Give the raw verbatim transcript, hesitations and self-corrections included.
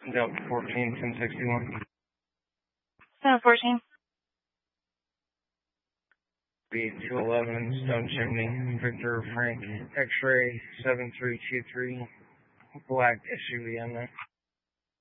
Delta fourteen, ten sixty-one. Seven fourteen. B two eleven, Stone Chimney, Victor Frank, X-ray seven three two three, black S U V on there.